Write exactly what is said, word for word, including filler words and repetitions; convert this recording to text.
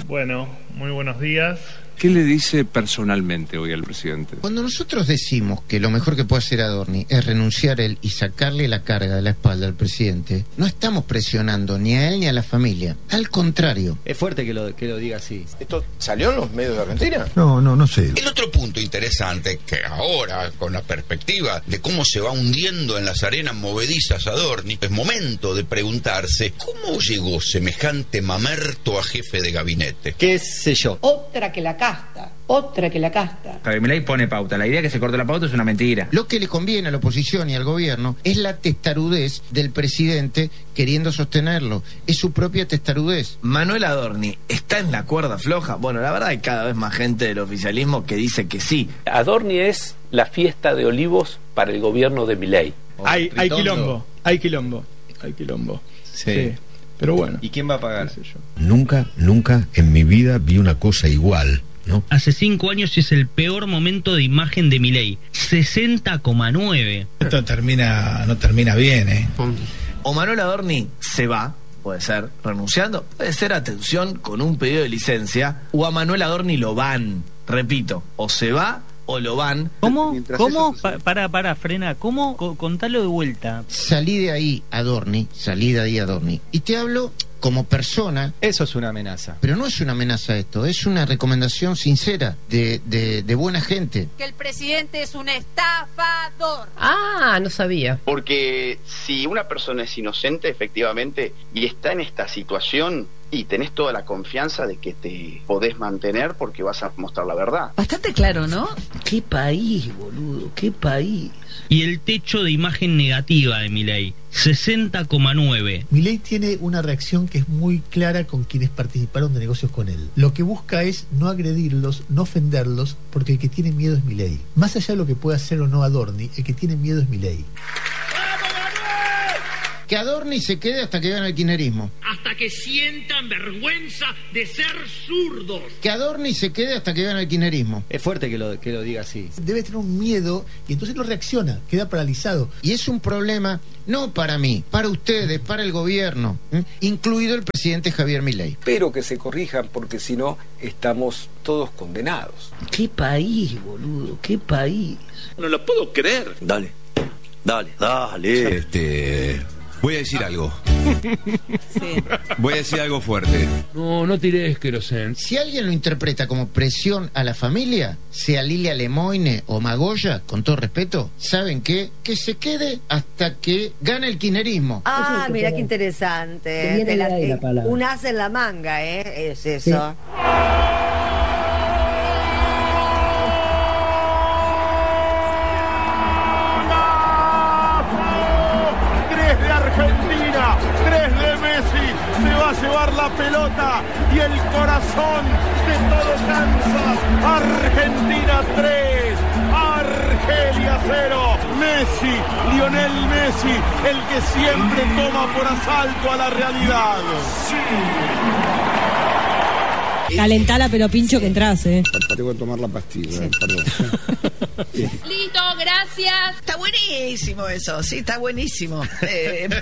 Bueno, muy buenos días. ¿Qué le dice personalmente hoy al presidente? Cuando nosotros decimos que lo mejor que puede hacer Adorni es renunciar él y sacarle la carga de la espalda al presidente, no estamos presionando ni a él ni a la familia. Al contrario. Es fuerte que lo, que lo diga así. ¿Esto salió en los medios de Argentina? No, no, no sé. El otro punto interesante, que ahora, con la perspectiva de cómo se va hundiendo en las arenas movedizas Adorni, es momento de preguntarse cómo llegó semejante mamerto a jefe de gabinete. ¿Qué sé yo? Otra que la casta, otra que la casta. Javier Milei pone pauta. La idea de que se corte la pauta es una mentira. Lo que le conviene a la oposición y al gobierno es la testarudez del presidente queriendo sostenerlo. Es su propia testarudez. Manuel Adorni está en la cuerda floja. Bueno, la verdad hay cada vez más gente del oficialismo que dice que sí. Adorni es la fiesta de olivos para el gobierno de Milei. Hay, hay quilombo, hay quilombo, hay quilombo. Sí. sí. Pero bueno. ¿Y quién va a pagar? Nunca, nunca en mi vida vi una cosa igual, ¿no? Hace cinco años es el peor momento de imagen de Milei. sesenta coma nueve. Esto termina, no termina bien, ¿eh? O Manuel Adorni se va, puede ser, renunciando, puede ser, atención, con un pedido de licencia, o a Manuel Adorni lo van, repito, o se va o lo van. ¿Cómo? ¿Cómo? Pa para, para, frena. ¿Cómo? Co contalo de vuelta. Salí de ahí, Adorni, salí de ahí, Adorni. Y te hablo como persona. Eso es una amenaza. Pero no es una amenaza esto, es una recomendación sincera de, de, de buena gente. Que el presidente es un estafador. Ah, no sabía. Porque si una persona es inocente, efectivamente, y está en esta situación, y tenés toda la confianza de que te podés mantener porque vas a mostrar la verdad. Bastante claro, ¿no? Qué país, boludo, qué país. Y el techo de imagen negativa de Milei, sesenta coma nueve. Milei tiene una reacción que es muy clara con quienes participaron de negocios con él. Lo que busca es no agredirlos, no ofenderlos, porque el que tiene miedo es Milei. Más allá de lo que pueda hacer o no Adorni, el que tiene miedo es Milei. Que Adorni se quede hasta que gane el kirchnerismo. Hasta que sientan vergüenza de ser zurdos. Que Adorni se quede hasta que gane el kirchnerismo. Es fuerte que lo, que lo diga así. Debe tener un miedo y entonces no reacciona, queda paralizado. Y es un problema no para mí, para ustedes, para el gobierno, ¿eh? Incluido el presidente Javier Milei. Espero que se corrijan porque si no estamos todos condenados. Qué país, boludo, qué país. No lo puedo creer. Dale, dale, dale. Este... Voy a decir algo. Sí. Voy a decir algo fuerte. No, no tires querosén. Si alguien lo interpreta como presión a la familia, sea Lilia Lemoine o Magoya, con todo respeto, ¿saben qué? Que se quede hasta que gane el kirchnerismo. Ah, mira qué interesante. Viene la, de ahí la palabra. Un as en la manga, ¿eh? Es eso. Sí. Argentina, tres de Messi, se va a llevar la pelota y el corazón de todo Kansas. Argentina tres, Argelia cero. Messi, Lionel Messi, el que siempre toma por asalto a la realidad. Calentala, pero pincho que entras, eh. Tengo que tomar la pastilla, sí. Perdón. Listo, gracias. Está buenísimo eso, sí, está buenísimo. Eh,